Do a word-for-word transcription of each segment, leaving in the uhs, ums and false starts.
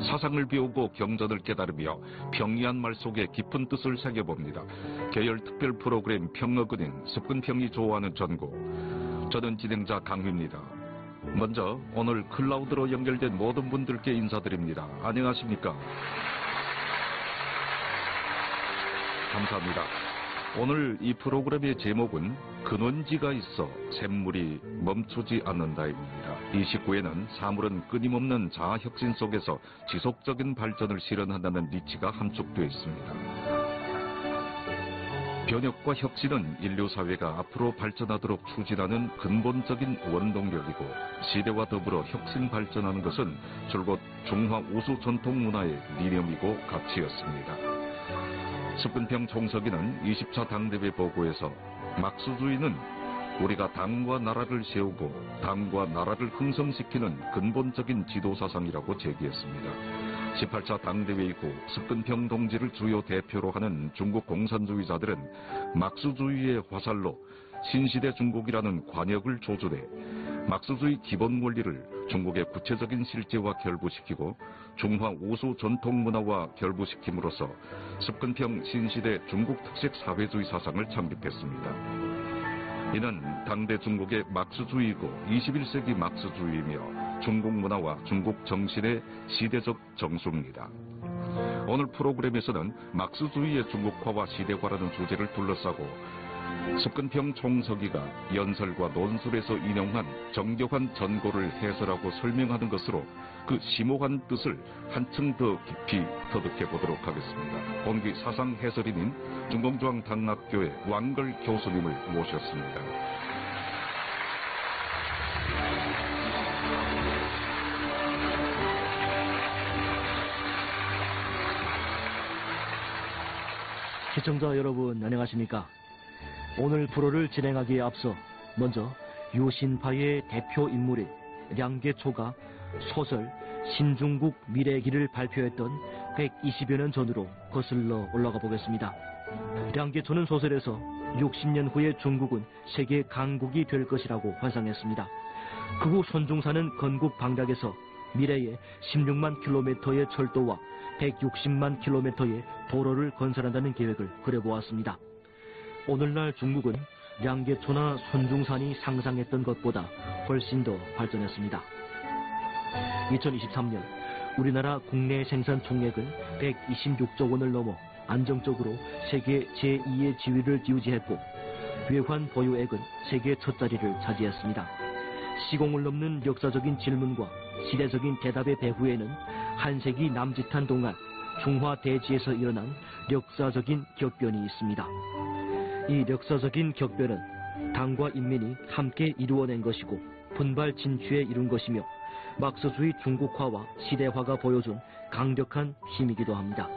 사상을 배우고 경전을 깨달으며 평이한 말 속에 깊은 뜻을 새겨봅니다. 계열 특별 프로그램 평어근인 습근평이 좋아하는 전국. 저는 진행자 강휘입니다. 먼저 오늘 클라우드로 연결된 모든 분들께 인사드립니다. 안녕하십니까? 감사합니다. 오늘 이 프로그램의 제목은 근원지가 있어 샘물이 멈추지 않는다입니다. 이 십구에는 사물은 끊임없는 자아혁신 속에서 지속적인 발전을 실현한다는 리치가 함축되어 있습니다. 변혁과 혁신은 인류사회가 앞으로 발전하도록 추진하는 근본적인 원동력이고, 시대와 더불어 혁신 발전하는 것은 줄곧 중화 우수 전통 문화의 리념이고 가치였습니다. 습근평 총서기는 이십 차 당대회 보고에서 막수주의는 우리가 당과 나라를 세우고 당과 나라를 흥성시키는 근본적인 지도사상이라고 제기했습니다. 십팔 차 당대회 이후 습근평 동지를 주요 대표로 하는 중국 공산주의자들은 막수주의의 화살로 신시대 중국이라는 관역을 조준해 막수주의 기본 원리를 중국의 구체적인 실제와 결부시키고 중화 우수 전통 문화와 결부시킴으로써 습근평 신시대 중국 특색 사회주의 사상을 창립했습니다. 이는 당대 중국의 막수주의이고 이십일 세기 막수주의이며 중국 문화와 중국 정신의 시대적 정수입니다. 오늘 프로그램에서는 막수주의의 중국화와 시대화라는 주제를 둘러싸고 습근평 총서기가 연설과 논술에서 인용한 정교한 전고를 해설하고 설명하는 것으로 그 심오한 뜻을 한층 더 깊이 터득해 보도록 하겠습니다. 본기 사상 해설인인 중공주왕당학교의 왕걸 교수님을 모셨습니다. 시청자 여러분 안녕하십니까? 오늘 프로를 진행하기에 앞서 먼저 유신파의 대표 인물인 량계초가 소설 신중국 미래기를 발표했던 백이십여 년 전으로 거슬러 올라가 보겠습니다. 량계초는 소설에서 육십 년 후에 중국은 세계 강국이 될 것이라고 환상했습니다. 그 후 손중사는 건국 방략에서 미래에 십육만 킬로미터의 철도와 백육십만 킬로미터의 도로를 건설한다는 계획을 그려보았습니다. 오늘날 중국은 량계초나 손중산이 상상했던 것보다 훨씬 더 발전했습니다. 이천이십삼 년 우리나라 국내 생산 총액은 백이십육조 원을 넘어 안정적으로 세계 제이의 지위를 유지했고, 외환 보유액은 세계 첫 자리를 차지했습니다. 시공을 넘는 역사적인 질문과 시대적인 대답의 배후에는 한 세기 남짓한 동안 중화 대지에서 일어난 역사적인 격변이 있습니다. 이 역사적인 격변은 당과 인민이 함께 이루어낸 것이고 분발 진취에 이룬 것이며 막수주의 중국화와 시대화가 보여준 강력한 힘이기도 합니다.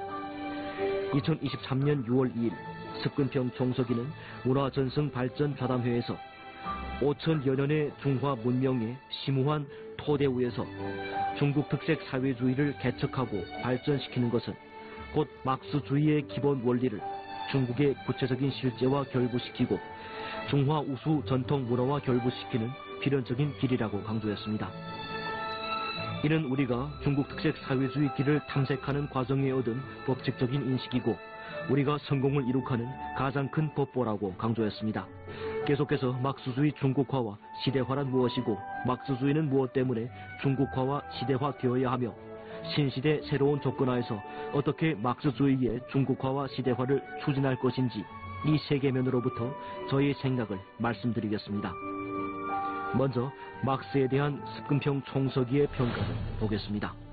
이천이십삼 년 유월 이일 습근평 총서기는 문화전승 발전 좌담회에서 오천여 년의 중화 문명의 심오한 토대 위에서 중국 특색 사회주의를 개척하고 발전시키는 것은 곧 막수주의의 기본 원리를 중국의 구체적인 실제와 결부시키고 중화 우수 전통 문화와 결부시키는 필연적인 길이라고 강조했습니다. 이는 우리가 중국 특색 사회주의 길을 탐색하는 과정에 얻은 법칙적인 인식이고 우리가 성공을 이룩하는 가장 큰 법보라고 강조했습니다. 계속해서 막수주의 중국화와 시대화란 무엇이고 막수주의는 무엇 때문에 중국화와 시대화되어야 하며 신시대 새로운 조건하에서 어떻게 막수주의의 중국화와 시대화를 추진할 것인지 이 세 개면으로부터 저의 생각을 말씀드리겠습니다. 먼저 막스에 대한 습근평 총서기의 평가를 보겠습니다.